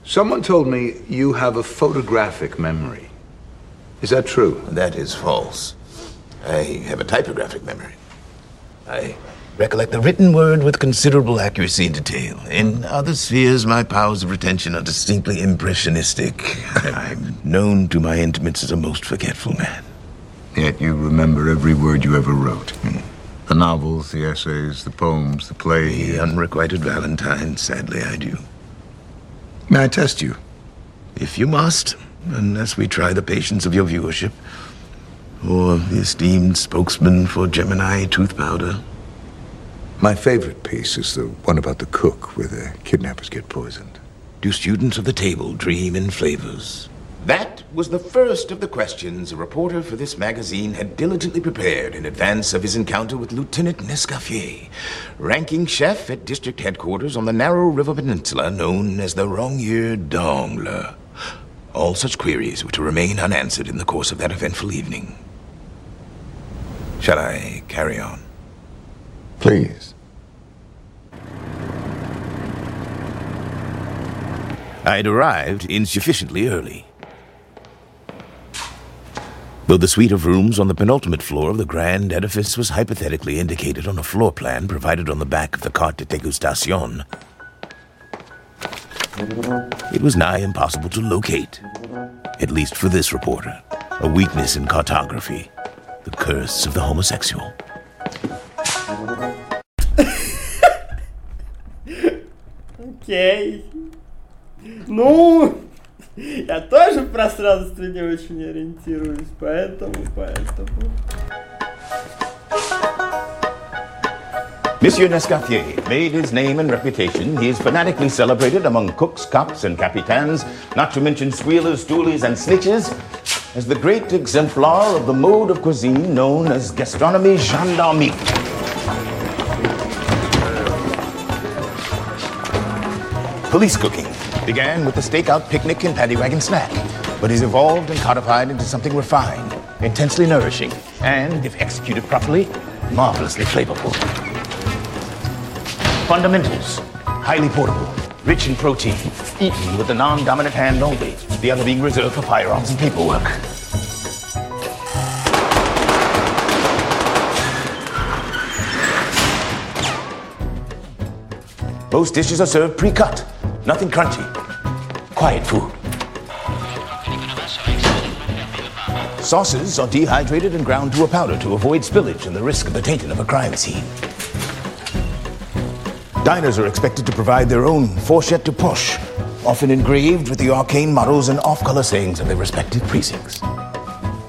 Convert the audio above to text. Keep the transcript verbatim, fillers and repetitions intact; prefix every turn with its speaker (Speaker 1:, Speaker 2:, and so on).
Speaker 1: Someone told me you have a photographic memory. Is that true?
Speaker 2: That is false. I have a typographic memory. I recollect the written word with considerable accuracy and detail. In other spheres, my powers of retention are distinctly impressionistic. I'm known to my intimates as a most forgetful man.
Speaker 3: Yet you remember every word you ever wrote. Hmm. The novels, the essays, the poems, the plays.
Speaker 2: The unrequited Valentine, sadly I do.
Speaker 3: May I test you?
Speaker 2: If you must, unless we try the patience of your viewership. Or the esteemed spokesman for Gemini tooth powder.
Speaker 3: My favorite piece is the one about the cook, where the kidnappers get poisoned.
Speaker 2: Do students of the table dream in flavors? That was the first of the questions a reporter for this magazine had diligently prepared in advance of his encounter with Lieutenant Nescaffier, ranking chef at district headquarters on the narrow river peninsula known as the Rongier d'Angle. All such queries were to remain unanswered in the course of that eventful evening. Shall I carry on?
Speaker 3: Please.
Speaker 2: I'd arrived insufficiently early. Though the suite of rooms on the penultimate floor of the grand edifice was hypothetically indicated on a floor plan provided on the back of the carte de dégustation, it was nigh impossible to locate, at least for this reporter, a weakness in cartography, the curse of the homosexual.
Speaker 4: Окей. Ну, я тоже в пространстве не очень ориентируюсь, поэтому, поэтому...
Speaker 2: Monsieur Nescaffier made his name and reputation. He is fanatically celebrated among cooks, cops, and capitains, not to mention squealers, stoolies, and snitches, as the great exemplar of the mode of cuisine known as gastronomie gendarmique. Police cooking began with the stakeout picnic and paddy wagon snack, but is evolved and codified into something refined, intensely nourishing, and, if executed properly, marvelously flavorful. Fundamentals, highly portable, rich in protein, eaten with the non-dominant hand only, the other being reserved for firearms and paperwork. Most dishes are served pre-cut, nothing crunchy. Quiet food. Sauces are dehydrated and ground to a powder to avoid spillage and the risk of the tainting of a crime scene. Diners are expected to provide their own fourchette de poche, often engraved with the arcane mottos and off-color sayings of their respective precincts.